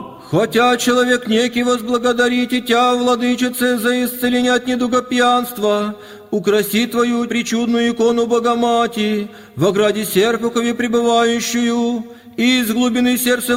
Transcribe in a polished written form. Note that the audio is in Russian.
Хотя человек некий возблагодарите Тя, Владычице, за исцеление от недуга пьянства, украси Твою причудную икону Богомати, в ограде Серпухове пребывающую, и из глубины сердца